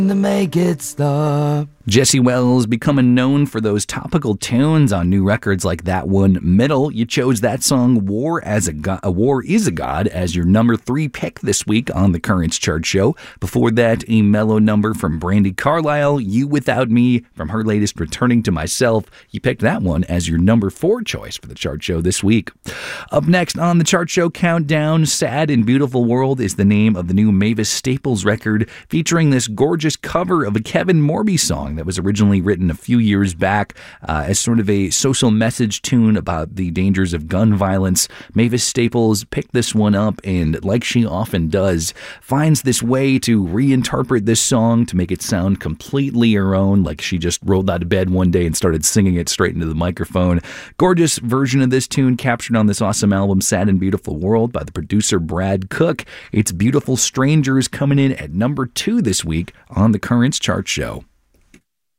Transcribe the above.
to make it stop. Jesse Wells becoming known for those topical tunes on new records like that one, Middle. You chose that song, War is a God, as your number 3 pick this week on the Currents chart show. Before that, a mellow number from Brandi Carlile, You Without Me, from her latest Returning to Myself. You picked that one as your number 4 choice for the chart show this week. Up next on the chart show countdown, Sad and Beautiful World is the name of the new Mavis Staples record, featuring this gorgeous cover of a Kevin Morby song that was originally written a few years back as sort of a social message tune about the dangers of gun violence. Mavis Staples picked this one up and, like she often does, finds this way to reinterpret this song to make it sound completely her own, like she just rolled out of bed one day and started singing it straight into the microphone. Gorgeous version of this tune captured on this awesome album, Sad and Beautiful World, by the producer Brad Cook. It's Beautiful Strangers coming in at number 2 this week on the Currents chart show.